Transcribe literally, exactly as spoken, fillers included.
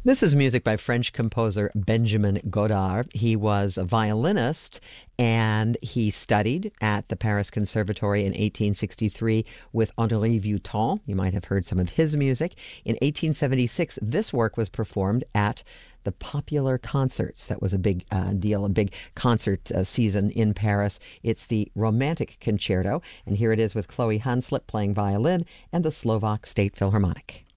This is music by French composer Benjamin Godard. He was a violinist and he studied at the Paris Conservatory in eighteen sixty-three with Henri Vieuxtemps. You might have heard some of his music. In eighteen seventy-six, this work was performed at the Popular Concerts. That was a big uh, deal, a big concert uh, season in Paris. It's the Romantic Concerto, and here it is with Chloe Hanslip playing violin and the Slovak State Philharmonic.